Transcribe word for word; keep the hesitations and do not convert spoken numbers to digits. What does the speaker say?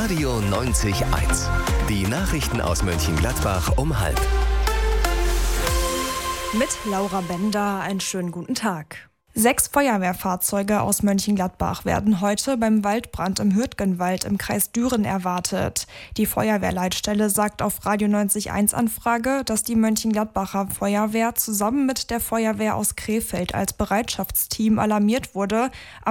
Radio neunzig eins. Die Nachrichten aus Mönchengladbach um halb. Mit Laura Bender, einen schönen guten Tag. Sechs Feuerwehrfahrzeuge aus Mönchengladbach werden heute beim Waldbrand im Hürtgenwald im Kreis Düren erwartet. Die Feuerwehrleitstelle sagt auf Radio neunzig eins Anfrage, dass die Mönchengladbacher Feuerwehr zusammen mit der Feuerwehr aus Krefeld als Bereitschaftsteam alarmiert wurde.